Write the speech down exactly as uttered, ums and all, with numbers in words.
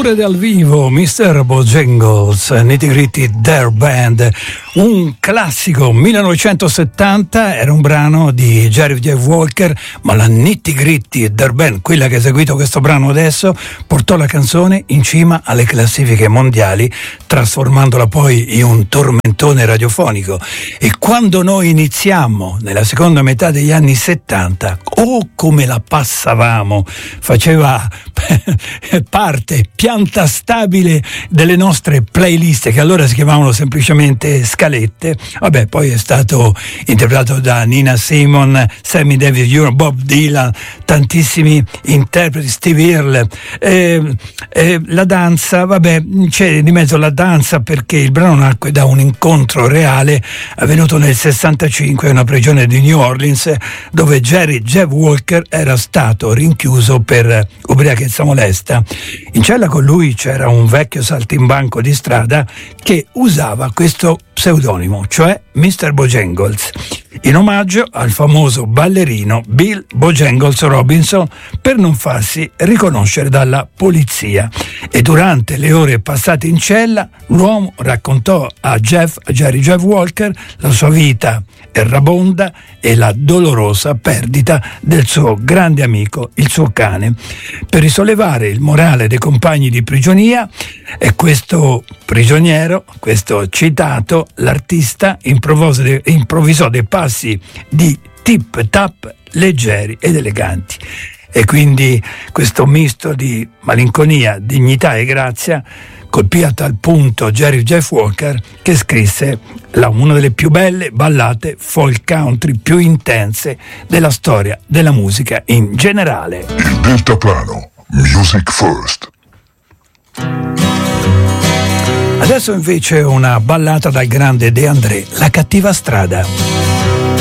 Pure dal vivo, mister Bojangles, Nitty Gritty Their Band, un classico millenovecentosettanta, era un brano di Jerry Jeff Walker, ma la Nitty Gritty Their Band, quella che ha eseguito questo brano adesso, portò la canzone in cima alle classifiche mondiali, trasformandola poi in un tormentone radiofonico. E quando noi iniziammo nella seconda metà degli anni settanta, oh come la passavamo, faceva parte, pianta stabile delle nostre playlist, che allora si chiamavano semplicemente scalette. Vabbè, poi è stato interpretato da Nina Simone, Sammy Davis Junior, Bob Dylan, tantissimi interpreti, Steve Earle. Eh, eh, la danza, vabbè, c'è di mezzo la danza perché il brano nacque da un incontro reale avvenuto nel sessantacinque in una prigione di New Orleans, dove Jerry Jeff Walker era stato rinchiuso per ubriachezza molesta. In cella con lui c'era un vecchio saltimbanco di strada che usava questo pseudonimo, cioè mister Bojangles, in omaggio al famoso ballerino Bill Bojangles Robinson, per non farsi riconoscere dalla polizia. E durante le ore passate in cella l'uomo raccontò a Jeff, a Jerry Jeff Walker, la sua vita errabonda e la dolorosa perdita del suo grande amico, il suo cane. Per risollevare il morale dei compagni di prigionia, e questo prigioniero, questo citato, l'artista improvvisò, de, improvvisò dei passi di tip-tap leggeri ed eleganti. E quindi questo misto di malinconia, dignità e grazia colpì a tal punto Jerry Jeff Walker che scrisse la, una delle più belle ballate folk country più intense della storia della musica in generale. Il Deltaplano, Music First. Adesso invece una ballata dal grande De André, La cattiva strada.